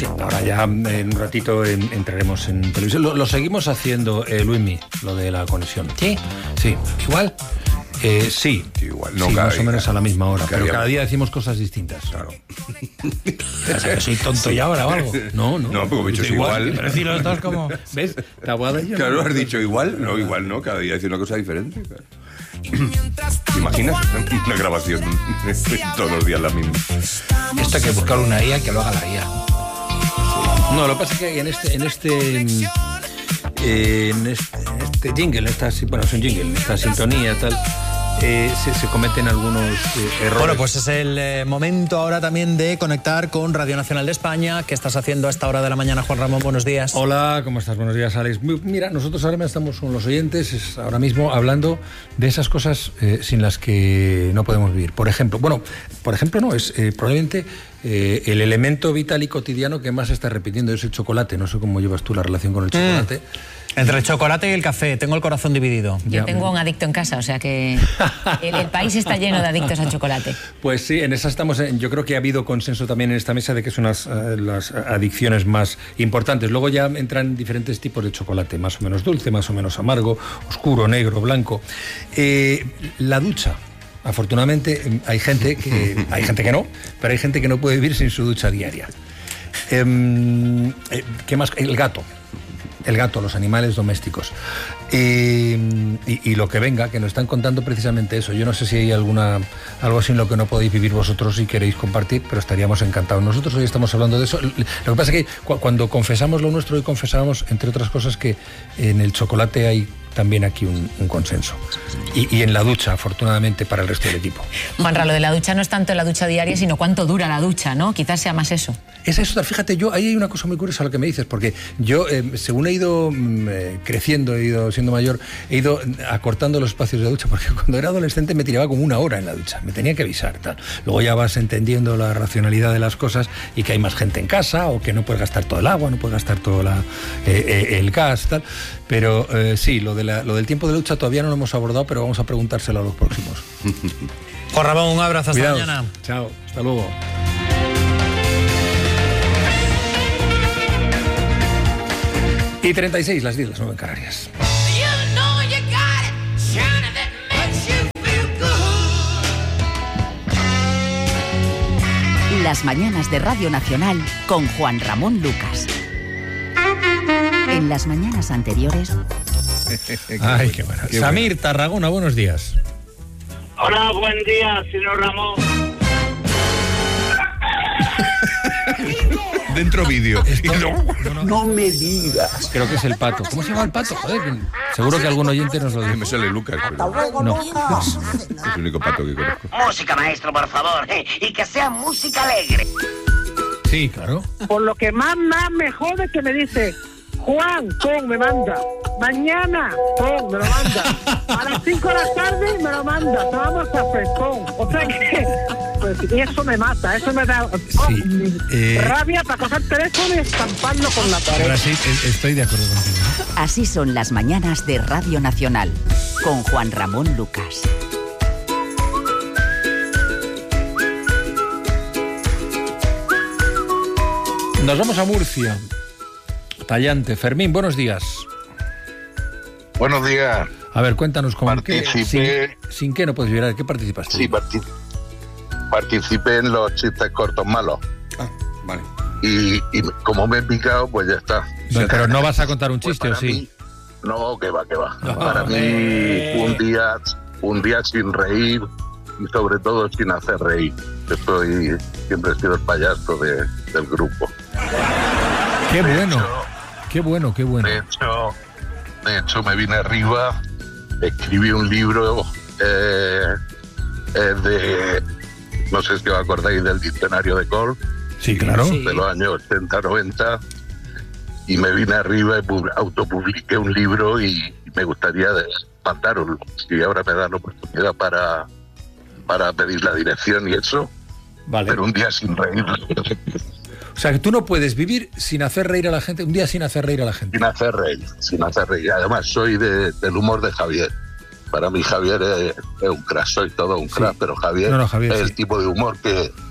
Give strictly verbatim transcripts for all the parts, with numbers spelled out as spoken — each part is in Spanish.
Sí, ahora ya en un ratito en, entraremos en televisión. Lo, lo seguimos haciendo, eh, Luismi, lo de la conexión. ¿Sí? Sí. ¿Igual? Eh, sí, igual, no sí, cada más o menos día. a la misma hora, Cada pero día. cada día decimos cosas distintas. Claro. O sea, que soy tonto ya ahora o algo. No, no. No, porque me he dicho igual. Pero si los dos como... ¿Ves? Tabuada y yo. Claro, has dicho igual. No, igual no. Cada día dice una cosa diferente. Claro. ¿Te imaginas una grabación todos los días la misma? Esto hay que buscar una I A que lo haga la I A. No, lo que pasa es que en este... En este eh, en este, en este jingle, esta, bueno, es un jingle, en esta sintonía tal, eh, se, se cometen algunos eh, errores. Bueno, pues es el eh, momento ahora también de conectar con Radio Nacional de España. ¿Qué estás haciendo a esta hora de la mañana, Juan Ramón? Buenos días. Hola, ¿cómo estás? Buenos días, Alex. Mira, nosotros ahora estamos con los oyentes es ahora mismo hablando de esas cosas eh, sin las que no podemos vivir. Por ejemplo, bueno, por ejemplo no, es eh, probablemente eh, el elemento vital y cotidiano que más se está repitiendo es el chocolate. No sé cómo llevas tú la relación con el chocolate. Mm. Entre el chocolate y el café, tengo el corazón dividido. Yo Ya. tengo un adicto en casa, o sea que el, el país está lleno de adictos al chocolate. Pues sí, en esa estamos. En, yo creo que ha habido consenso también en esta mesa de que son las, uh, las adicciones más importantes. Luego ya entran diferentes tipos de chocolate, más o menos dulce, más o menos amargo, oscuro, negro, blanco. Eh, la ducha. Afortunadamente hay gente que hay gente que no, pero hay gente que no puede vivir sin su ducha diaria. Eh, ¿Qué más? El gato. El gato, los animales domésticos. Eh, y, y lo que venga, que nos están contando precisamente eso. Yo no sé si hay alguna algo sin lo que no podéis vivir vosotros y queréis compartir, pero estaríamos encantados. Nosotros hoy estamos hablando de eso. Lo que pasa es que cu- cuando confesamos lo nuestro, hoy confesábamos, entre otras cosas, que en el chocolate hay también aquí un, un consenso. Y, y en la ducha, afortunadamente, para el resto del equipo. Juanra, lo de la ducha no es tanto la ducha diaria, sino cuánto dura la ducha, ¿no? Quizás sea más eso. Es eso, fíjate, yo ahí hay una cosa muy curiosa lo que me dices, porque yo, eh, según he ido mm, eh, creciendo, he ido siendo mayor, he ido acortando los espacios de ducha, porque cuando era adolescente me tiraba como una hora en la ducha, me tenía que avisar, tal. Luego ya vas entendiendo la racionalidad de las cosas y que hay más gente en casa, o que no puedes gastar todo el agua, no puedes gastar todo la, eh, eh, el gas, tal. Pero eh, sí, lo, de la, lo del tiempo de ducha todavía no lo hemos abordado, pero vamos a preguntárselo a los próximos. Juan Ramón, un abrazo, hasta Cuidaos. mañana. Chao, hasta luego. Y treinta y seis, las diez, las nueve en Canarias. Las mañanas de Radio Nacional con Juan Ramón Lucas. En las mañanas anteriores... Ay, qué bueno. Qué Samir, Tarragona, buenos días. Hola, buen día, señor Ramón. Dentro vídeo. No me digas. Creo que es el pato. ¿Cómo se llama el pato? Joder, que- seguro que algún oyente nos lo Me dice. sale Lucas, pero No. es el único pato que conozco. Música, maestro, por favor. Y que sea música alegre. Sí, claro. Por lo que más, más me jode que me dice, Juan, pon, me manda. Mañana, pon, me lo manda. A las cinco de la tarde me lo manda. Tomamos café, pon. O sea que, pues eso me mata, eso me da oh, Sí, eh. rabia para coger el teléfono y estamparlo con la pared. Ahora sí, e- estoy de acuerdo contigo. Así son las mañanas de Radio Nacional con Juan Ramón Lucas. Nos vamos a Murcia. Tallante. Fermín, buenos días. Buenos días. A ver, cuéntanos con qué. Participé- Sin, sin qué no puedes vibrar. ¿Qué participaste? Sí, partic- participé en los chistes cortos malos. Ah, vale. Y, y como me he picado, pues ya está. Bueno, pero no vas a contar un Pues chiste, ¿o para sí? mí- no, que va, que va. No, para hombre. mí, un día, un día sin reír y sobre todo sin hacer reír. Yo soy, siempre he sido el payaso de- del grupo. Qué De bueno. hecho- Qué bueno, qué bueno. De hecho, de hecho me vine arriba, escribí un libro eh, eh, de, no sé si os acordáis del diccionario de Cole, Sí, claro. de los años ochenta, noventa, y me vine arriba y pub- autopubliqué un libro y, y me gustaría mandarlo. Si ahora me dan la oportunidad para, para pedir la dirección y eso, Vale. pero un día sin reír. O sea, que tú no puedes vivir sin hacer reír a la gente, un día sin hacer reír a la gente. Sin hacer reír, sin hacer reír. Además, soy de, del humor de Javier. Para mí Javier es, es un crack, soy todo un crack, Sí. pero Javier, No, no, Javier, es sí. el tipo de humor que,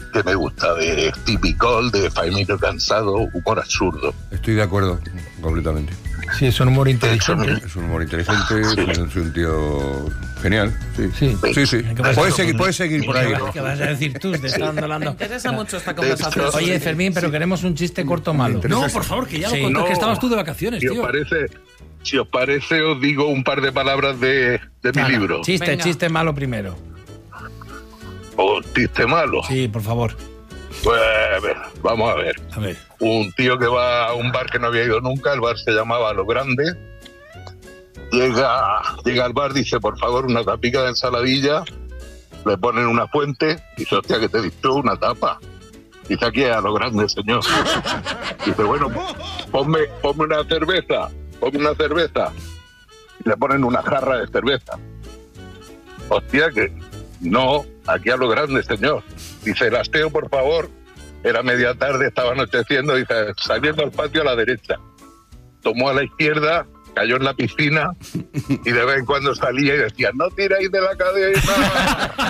que me gusta, de Typical, de Faimito Cansado, humor absurdo. Estoy de acuerdo, completamente. Sí, es un humor inteligente. Es un humor inteligente, Sí. es un tío genial. Sí, Sí. sí. sí. ¿Qué pasa? Puedes seguir, puedes seguir por ahí. ¿Qué vas a decir tú? Te están hablando. Me interesa mucho esta conversación. Oye, Fermín, pero queremos un chiste corto malo. No, por favor, que ya lo Sí. conté, No. que estabas tú de vacaciones, Si os tío. parece, si os parece, os digo un par de palabras de, de mi Nada, libro. Chiste, Venga. chiste malo primero. O chiste malo. Sí, por favor. Pues a ver, vamos a ver. A ver. Un tío que va a un bar que no había ido nunca, el bar se llamaba Lo Grande. Llega, llega al bar, dice, por favor, una tapica de ensaladilla. Le ponen una fuente. Dice, hostia, que te he dicho una tapa. Dice, aquí a Lo Grande, señor. Dice, bueno, ponme, ponme una cerveza. Ponme una cerveza. Y le ponen una jarra de cerveza. Hostia, que no, aquí a Lo Grande, señor. Dice, el asteo, por favor. Era media tarde, estaba anocheciendo. Dice, saliendo al patio a la derecha. Tomó a la izquierda, cayó en la piscina y de vez en cuando salía y decía, no tiráis de la cadena.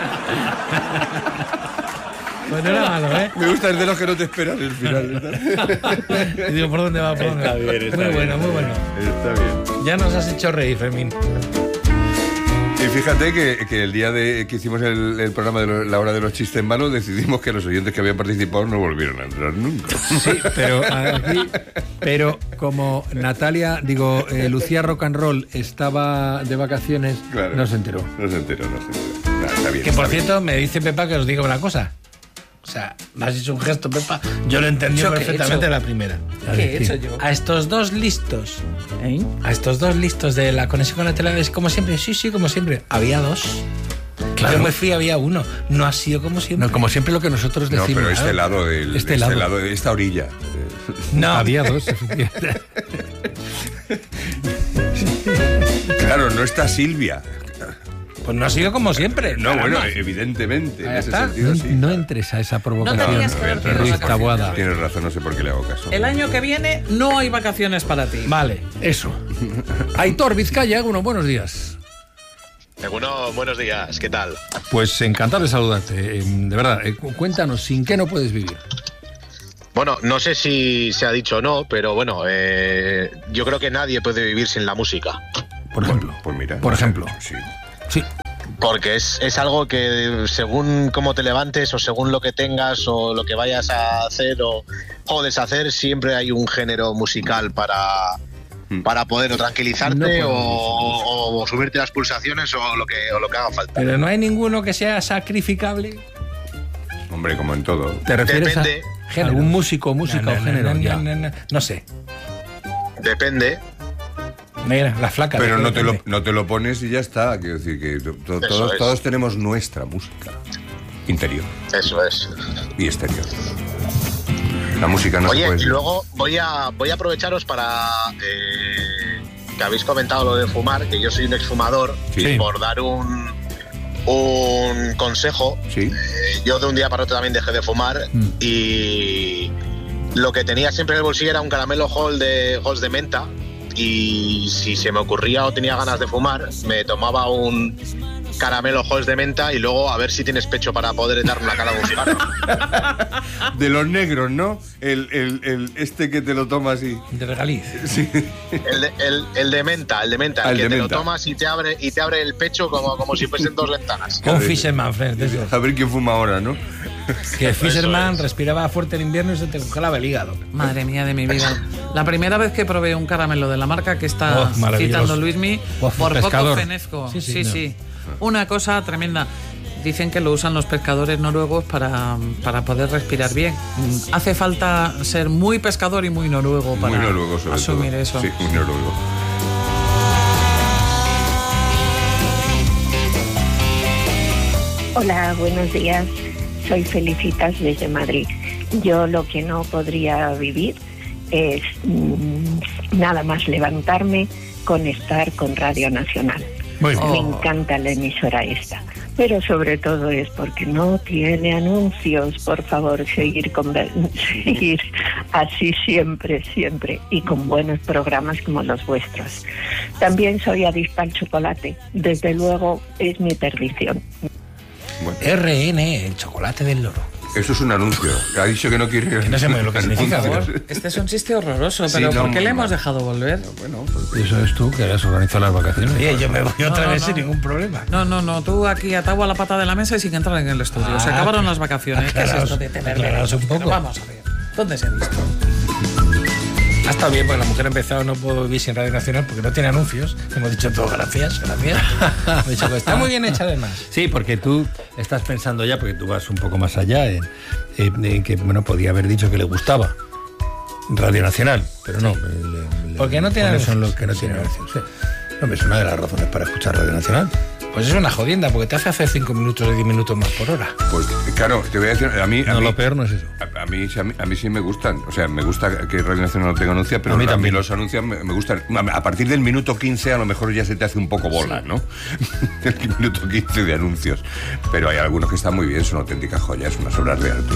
Pues no era malo, ¿eh? Me gusta el de los que no te esperan el final. Y digo, ¿por dónde va? ¿Por dónde va? Está bien, está muy bien. bueno, muy bueno. Está bien. Ya nos has hecho reír, Fermín. Y fíjate que, que el día de que hicimos el, el programa de lo- la hora de los chistes malos, decidimos que los oyentes que habían participado no volvieron a entrar nunca. Sí, pero aquí, pero como Natalia, digo, eh, Lucía Rock and Roll estaba de vacaciones, Claro. no se enteró. No se enteró, no se enteró. Nah, está bien, Que por está bien. cierto, me dice Pepa que os diga una cosa. O sea, me has hecho un gesto, Pepa. Yo lo entendí ¿Yo qué he perfectamente hecho? la primera. ¿Qué he hecho yo? A estos dos listos, ¿Eh? a estos dos listos de la conexión con la tele, es como siempre. Sí, sí, como siempre. Había dos. Claro. Yo me fui, había uno. No ha sido como siempre. No, como siempre lo que nosotros No, decimos. pero este lado, del, Este este lado. lado de esta orilla. No. Había dos, efectivamente. Claro, no está Silvia. Pues no ha sido como siempre. No, caramba. bueno, evidentemente, en Ahí ese está. sentido No, sí. no entres a esa provocación. No tenías que haber pedido Ruiz vacaciones. Taboada. Tienes razón, no sé por qué le hago caso. El año que viene no hay vacaciones para ti. Vale. Eso. Aitor Vizcaya, uno, buenos días. Bueno, buenos días, ¿qué tal? Pues encantado de saludarte. Eh, De verdad, eh, cu- cuéntanos, ¿sin qué no puedes vivir? Bueno, no sé si se ha dicho o no, pero bueno, eh, yo creo que nadie puede vivir sin la música. Por ejemplo. Pues mira. Por ejemplo. Sí. Sí. Porque es, es algo que según cómo te levantes o según lo que tengas o lo que vayas a hacer o, o deshacer, siempre hay un género musical para, para poder o tranquilizarte No podemos, o, o subirte las pulsaciones o lo que, o lo que haga falta. Pero no hay ninguno que sea sacrificable. Hombre, como en todo. ¿Te refieres Depende. a Género. algún músico, música No, no, o no, género? no, Ya. no, no, no. No sé. Depende. Mira, la flaca. Pero no te, lo, depende. no te lo pones y ya está. Quiero decir que to- to- Eso todos, es. todos tenemos nuestra música. Interior Eso es. y exterior. La música no Oye, se puede... y luego voy a, voy a aprovecharos para eh, que habéis comentado lo de fumar, que yo soy un exfumador, Sí. y por dar un, un consejo, Sí. eh, yo de un día para otro también dejé de fumar Mm. y lo que tenía siempre en el bolsillo era un caramelo Halls de, Halls de menta, y si se me ocurría o tenía ganas de fumar, me tomaba un caramelo Halls de menta y luego a ver si tienes pecho para poder darme una cara de un cigarro. De los negros, ¿no? El, el, el este que te lo tomas y... De regaliz. Sí. El de, el, el de menta, el de menta, Ah, el el que de te menta. lo tomas y te abre y te abre el pecho como, como si fuesen dos ventanas. Con Fisherman, Fred. de esos. A ver quién fuma ahora, ¿no? Que Fisherman es. respiraba fuerte en invierno y se te congelaba el hígado. Madre mía de mi vida. La primera vez que probé un caramelo de la marca que está Oh, maravilloso. citando Luismi, Oh, por pescador. poco fenezco. Sí, Sí, sí, sí. no. Una cosa tremenda. Dicen que lo usan los pescadores noruegos para, para poder respirar bien. Mm, Hace falta ser muy pescador y muy noruego para Muy noruego, sobre asumir todo. eso. Sí, muy noruego. Hola, buenos días. Soy Felicitas desde Madrid. Yo lo que no podría vivir es mm, nada más levantarme, conectar con Radio Nacional. Muy bien. Me Oh. encanta la emisora esta. Pero sobre todo es porque no tiene anuncios. Por favor, seguir, con, seguir así siempre, siempre. Y con buenos programas como los vuestros. También soy adicta al chocolate. Desde luego es mi perdición. Bueno, R N, el chocolate del loro. Eso es un anuncio. Ha dicho que no quiere... No sé muy bien lo que significa. Por favor, este es un chiste horroroso, pero Sí, no, ¿por qué le no. hemos dejado volver? Bueno, pues... Eso es tú, que has organizado las vacaciones. Oye, yo me voy No, otra no, vez no. sin ningún problema. No, no, no, tú aquí atado a la pata de la mesa y sin entrar en el estudio. Se Ah, acabaron las vacaciones. ¿Qué es aclaraos- esto de tener aclaraos verano? un poco. Pero vamos a ver, ¿dónde se ha visto? Ha estado bien, porque la mujer ha empezado, no puedo vivir sin Radio Nacional porque no tiene anuncios. Hemos dicho todo, gracias, gracias. Hemos dicho que está muy bien hecha además. Sí, porque tú estás pensando ya, porque tú vas un poco más allá, en, en- en que, bueno, podía haber dicho que le gustaba Radio Nacional, pero no. le- le- Porque no tiene pones en anuncios. lo que no tiene anuncios. Sí. Hombre, es una de las razones para escuchar Radio Nacional. Pues es una jodienda, porque te hace hacer cinco minutos o diez minutos más por hora. Pues claro, te voy a decir, a mí... A No, mí, lo peor no es eso. A, a mí, sí- a, mí, a mí sí me gustan. O sea, me gusta que Radio Nacional no tenga anuncios, pero A mí también. los anuncios me, me gustan. A partir del minuto quince a lo mejor ya se te hace un poco bola, ¿no? El minuto quince de anuncios. Pero hay algunos que están muy bien, son auténticas joyas, unas obras de arte.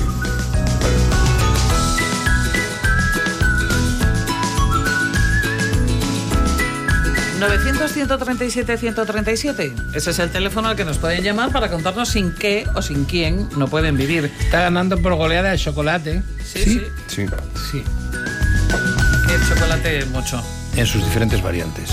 novecientos, ciento treinta y siete, ciento treinta y siete. Ese es el teléfono al que nos pueden llamar para contarnos sin qué o sin quién no pueden vivir. Está ganando por goleada de chocolate. Sí, sí. Sí. Sí. Que el chocolate mucho. En sus diferentes variantes.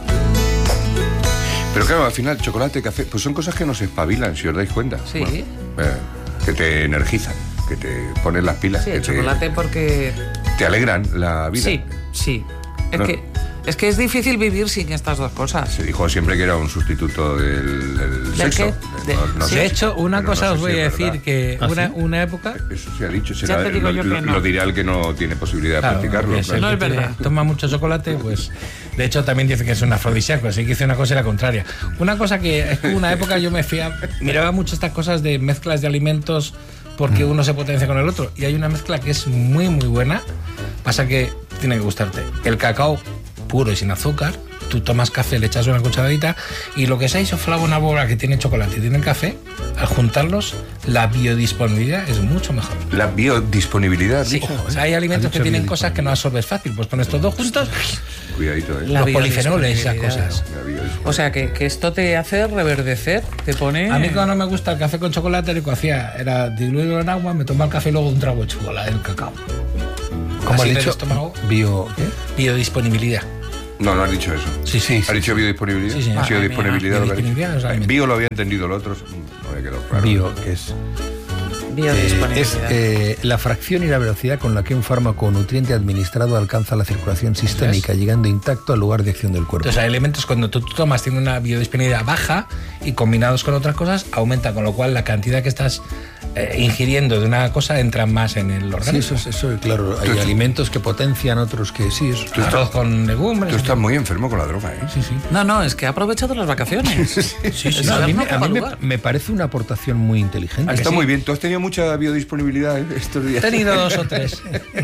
Pero claro, al final, chocolate, café, pues son cosas que nos espabilan, si os dais cuenta. Sí. Bueno, eh, que te energizan, que te ponen las pilas, Sí, que el te, chocolate porque... te alegran la vida. Sí, sí. Es No. que, es que es difícil vivir sin estas dos cosas. Se dijo siempre que era un sustituto del, del ¿Del sexo. qué? No- no De- sé De si- hecho, una pero no cosa sé os si voy a es decir, verdad. que ¿Ah, una, sí? una época... Eso se ha dicho, Ya será- te digo lo, yo que lo- no. lo dirá el que no tiene posibilidad de Claro, practicarlo. que es el claro. No es que verdad. Toma mucho chocolate, pues... De hecho, también dice que es un afrodisíaco, así que hice una cosa y la contraria. Una cosa que es que una época yo me fía, miraba mucho estas cosas de mezclas de alimentos porque uno se potencia con el otro. Y hay una mezcla que es muy, muy buena. Pasa que tiene que gustarte. El cacao puro y sin azúcar. Tú tomas café, le echas una cucharadita y lo que es isoflavonobola que tiene chocolate y tiene el café, al juntarlos, la biodisponibilidad es mucho mejor. La biodisponibilidad, Sí, dicho. o sea, hay alimentos Has que dicho tienen biodisponibilidad. cosas que no absorbes fácil. Pues con estos dos juntos, Cuidadito, ¿eh? La los polifenoles y esas biodisponibilidad. cosas. La biodisponibilidad. O sea, que, que esto te hace reverdecer, te pone... A mí cuando no me gusta el café con chocolate, lo que hacía era diluirlo en agua, me tomaba el café y luego un trago de chocolate, el cacao. ¿Cómo Así has del dicho? estómago. Bio... ¿qué? Biodisponibilidad. No, no has dicho eso. Sí, sí. ¿Has dicho biodisponibilidad? Sí, sí. ¿Ha sido Madre disponibilidad? mía, lo que has dicho? biodisponibilidad, o sea, Eh, Bio lo había entendido, lo otro no me quedó claro. Bio, que es... Eh, biodisponibilidad. es eh, la fracción y la velocidad con la que un fármaco o nutriente administrado alcanza la circulación sistémica, llegando intacto al lugar de acción del cuerpo. Entonces hay elementos cuando tú tomas tienen una biodisponibilidad baja y combinados con otras cosas aumenta, con lo cual la cantidad que estás eh, ingiriendo de una cosa entra más en el Sí, organismo. eso, es- eso, claro. Hay alimentos que potencian, otros que sí. Eso. Tú Arroz con legumbres. Tú estás muy enfermo con la droga, ¿eh? Sí, sí. No, no, es que ha aprovechado las vacaciones. Sí, sí, El no, a mí, me, saber no a mí me- ocupa lugar. me parece una aportación muy inteligente. Está muy bien. Tú has tenido mucha biodisponibilidad ¿eh? estos días. He tenido dos o tres.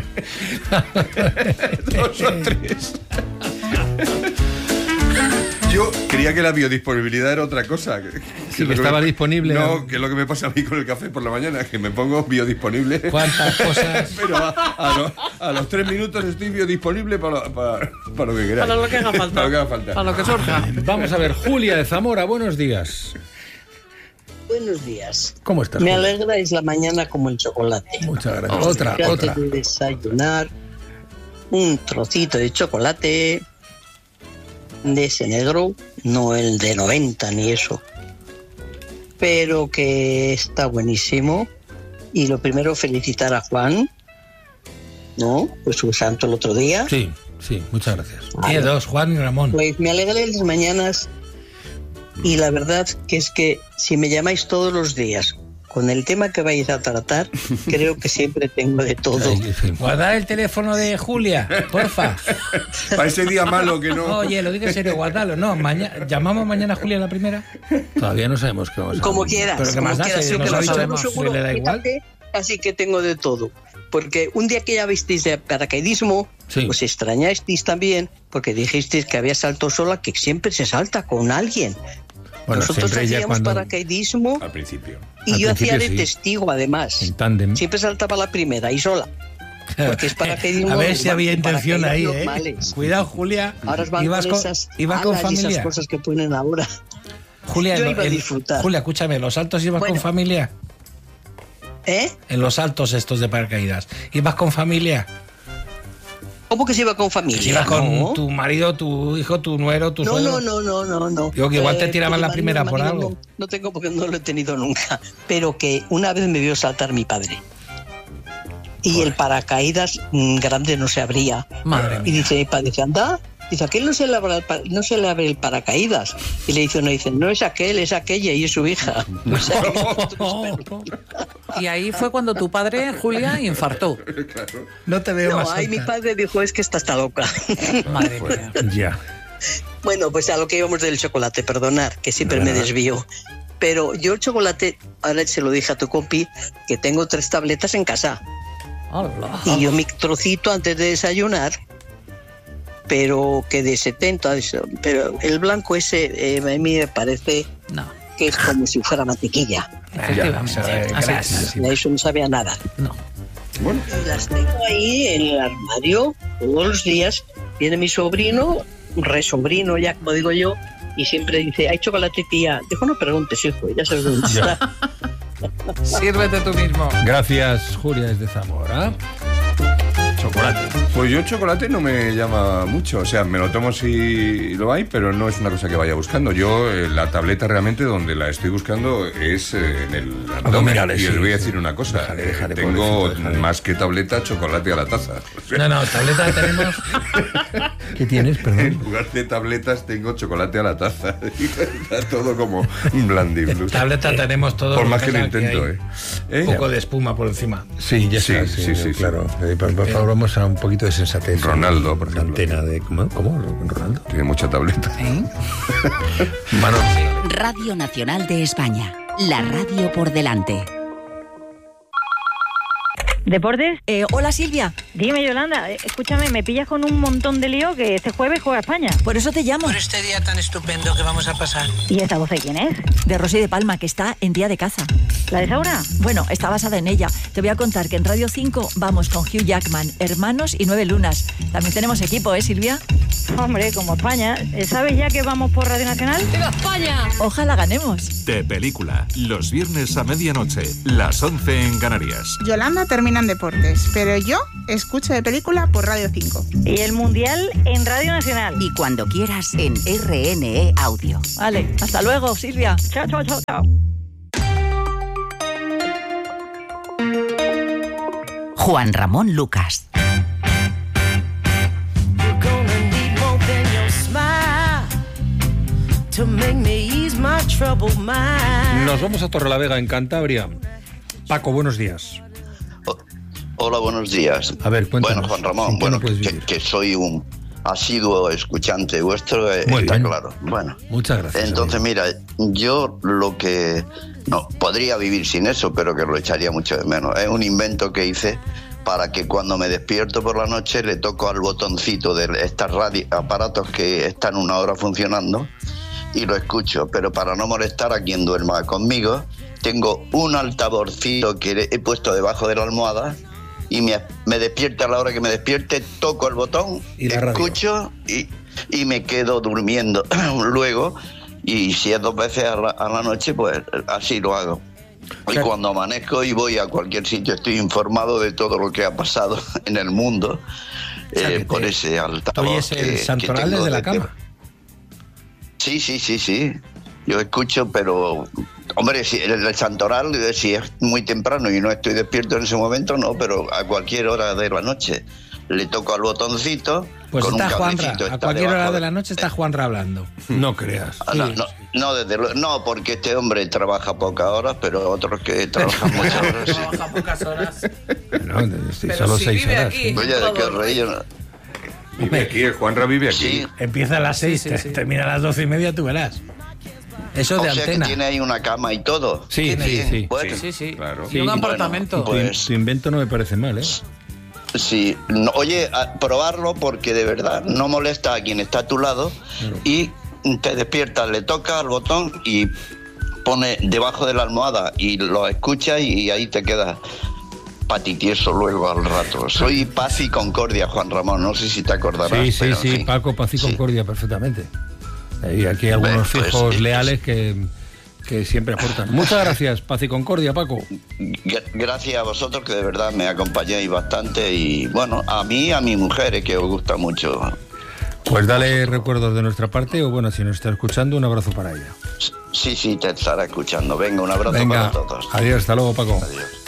Dos o tres. Yo creía que la biodisponibilidad era otra cosa. Que, Sí, lo que me- estaba disponible. No, que es lo que me pasa a mí con el café por la mañana, que me pongo biodisponible. ¿Cuántas cosas? Pero a, a los, a los tres minutos estoy biodisponible para, para, para lo que queráis. Para lo que haga falta. Para lo que haga falta. Para lo que surja. Vamos a ver, Julia de Zamora, buenos días. Buenos días. ¿Cómo estás? Me Julia? alegráis la mañana como el chocolate. Muchas gracias. Otra, Antes otra. de desayunar, un trocito de chocolate de ese negro, no el de noventa ni eso, pero que está buenísimo. Y lo primero, felicitar a Juan, ¿no? Pues su santo el otro día. Sí, sí, muchas gracias. Tiene dos, Juan y Ramón. Pues me alegré las mañanas y la verdad que es que si me llamáis todos los días con el tema que vais a tratar, creo que siempre tengo de todo. Ay, sí. Guardad el teléfono de Julia, porfa. Para ese día malo que no. Oye, lo digo en serio, guardalo. No, mañana, llamamos mañana a Julia la primera. Todavía no sabemos qué vamos a Como hacer. quieras, Pero ¿qué como más da? quieras. Si Yo no que lo sabemos, seguro, seguro, si le da igual. fíjate, así que tengo de todo. Porque un día que ya visteis de paracaidismo, Sí. os extrañasteis también, porque dijisteis que había salto sola, que siempre se salta con alguien. Bueno, Nosotros siempre ya hacíamos cuando... paracaidismo Al principio. y al yo hacía de principio sí. testigo además. En tándem. Siempre saltaba la primera y sola. Porque es paracaidismo A ver si normal, había intención ahí, paracaídas ¿eh? normales. Cuidado, Julia. Ahora os van Ibas con con, esas ibas con alas y familia. esas cosas que ponen ahora. Julia, Yo lo- iba a el- disfrutar. Julia, escúchame, ¿los saltos ibas Bueno. con familia? ¿Eh? En los saltos estos de paracaídas. ¿Ibas con familia? ¿Cómo que se iba con familia? ¿Se iba con no. tu marido, tu hijo, tu nuero, tu no, suegro? No, no, no, no, no. Digo que igual te Eh, tiraban la marido, primera por marido, algo. No, no tengo porque no lo he tenido nunca. Pero que una vez me vio saltar mi padre. Y el paracaídas mm, grande no se abría. Madre y mía. dice mi padre, dice, anda, dice, ¿a aquel no se le abre el, pa- no se le abre el paracaídas? Y le dice uno, dice, no es aquel, es aquella y es su hija. O sea, Y ahí fue cuando tu padre, Julia, infartó. No te veo no, más ahí mi saltar. padre dijo, es que esta está loca. Madre mía. Ya. Bueno, pues a lo que íbamos del chocolate, perdonar, que siempre me desvío. Pero yo el chocolate, ahora se lo dije a tu compi, que tengo tres tabletas en casa. Hola. Y yo mi trocito antes de desayunar, pero que de setenta, pero el blanco ese eh, a mí me parece No. que es como si fuera mantequilla. Efectivamente. Así es. De eso no sabía nada. No. Bueno, Y las tengo ahí en el armario todos los días. Viene mi sobrino, re sobrino ya como digo yo, y siempre dice, ¿hay chocolate, tía? Dijo, no preguntes, hijo, ya sabes dónde está. Sírvete tú mismo. Gracias, Julia, desde Zamora. Chocolate. pues yo chocolate no me llama mucho. O sea, me lo tomo si lo hay, pero no es una cosa que vaya buscando. Yo, eh, la tableta realmente donde la estoy buscando es eh, en el abdomen. Abdominales, Y sí, les voy a sí. decir una cosa. Déjale, eh, déjale, tengo pobrecito, déjale. más que tableta, chocolate a la taza. O sea, No, no, tableta tenemos. ¿Qué tienes, en perdón? lugar de tabletas tengo chocolate a la taza. Está todo como blandiblu. Tableta tenemos todo. Por lo más que lo hay intento, ¿eh? ¿Eh? Un poco de espuma por encima. Sí, ya Sí, está, sí, sí, sí. claro. Eh, por, por favor, vamos a un poquito de sensatez. Ronaldo, por La ejemplo. antena de... ¿Cómo? ¿Cómo? ¿Ronaldo? Tiene mucha tableta. Manolo. Radio Nacional de España. La radio por delante. ¿Deportes? Eh, hola Silvia. Dime, Yolanda, eh, escúchame, me pillas con un montón de lío que este jueves juega España. Por eso te llamo. Por este día tan estupendo que vamos a pasar. ¿Y esta voz de quién es? De Rosy de Palma, que está en día de caza. ¿La de Saura? Bueno, está basada en ella. Te voy a contar que en Radio cinco vamos con Hugh Jackman, Hermanos y Nueve Lunas. También tenemos equipo, ¿eh, Silvia? Hombre, como España. ¿Sabes ya que vamos por Radio Nacional? ¡Viva España! Ojalá ganemos. De película, los viernes a medianoche, las once en Canarias. Yolanda termina en deportes, pero yo escucho de película por Radio cinco. Y el Mundial en Radio Nacional. Y cuando quieras en R N E Audio. Vale, hasta luego, Silvia. Chao, chao, chao, chao. Juan Ramón Lucas. Nos vamos a Torrelavega, en Cantabria. Paco, buenos días. Hola, buenos días. A ver, cuéntanos. Bueno, Juan Ramón, bueno, que, que soy un asiduo escuchante vuestro, eh, Muy bien. claro. Bueno, muchas gracias. entonces mira, yo lo que no podría vivir sin eso, pero que lo echaría mucho de menos. Es un invento que hice para que cuando me despierto por la noche le toco al botoncito de estos radio, aparatos que están una hora funcionando y lo escucho, pero para no molestar a quien duerma conmigo, tengo un altavozcito que he puesto debajo de la almohada y me, me despierta a la hora que me despierte, toco el botón, ¿Y la escucho y, y me quedo durmiendo luego, y si es dos veces a la, a la noche, pues así lo hago. Y cuando amanezco y voy a cualquier sitio estoy informado de todo lo que ha pasado en el mundo, O sea, eh, que por te- ese altavoz. Hoy es el que- que santoral tengo desde la de- cama. Sí, sí, sí, sí. Yo escucho, pero... Hombre, si el, el santoral, eh, si es muy temprano y no estoy despierto en ese momento, no, pero a cualquier hora de la noche le toco al botoncito. Pues con está un Juanra. cablecito, A está cualquier hora debajo de la noche está Juanra hablando. No creas. Ah, no, no, no, desde luego, no, porque este hombre trabaja pocas horas, pero otros que trabajan muchas horas. sí. Trabaja pocas horas. No, sí, Pero solo si seis vive horas. aquí. sí. Oye, de qué rey. yo no- Vive aquí, el Juanra vive aquí. Sí. Empieza a las seis, sí, te- sí. termina a las doce y media, tú verás. Eso O de sea antena. que tiene ahí una cama y todo. Sí, Tiene sí, bien. sí. Bueno, Sí, sí. Claro. Y un Sí. apartamento. Tu, Pues- tu invento no me parece mal, ¿eh? sí. No, oye, a- probarlo porque de verdad no molesta a quien está a tu lado y te despiertas, le tocas al botón y pone debajo de la almohada y lo escuchas y ahí te quedas patitieso luego al rato. Soy Paz y Concordia, Juan Ramón, no sé si te acordarás. Sí, sí, pero en sí, fin. Paco, Paz y Concordia, perfectamente. Y aquí hay algunos Pues, fijos sí, leales que, que siempre aportan. Muchas gracias, paz y concordia, Paco. G- Gracias a vosotros, que de verdad me acompañáis bastante, y bueno, a mí y a mi mujer, eh, que os gusta mucho. Pues dale recuerdos de nuestra parte, o bueno, si nos está escuchando, un abrazo para ella. Sí, sí, te estará escuchando. Venga, un abrazo Venga, para todos. adiós, hasta luego, Paco. Adiós.